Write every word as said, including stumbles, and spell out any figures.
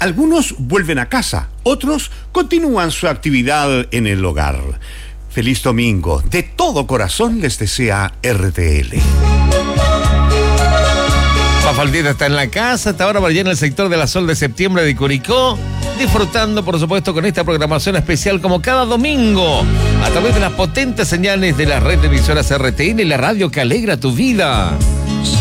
Algunos vuelven a casa, otros continúan su actividad en el hogar. Feliz domingo. De todo corazón les desea R T L. Mafaldita está en la casa, hasta ahora allá en el sector de la Sol de Septiembre de Curicó, disfrutando por supuesto con esta programación especial como cada domingo, a través de las potentes señales de la red de emisoras R T L y la radio que alegra tu vida.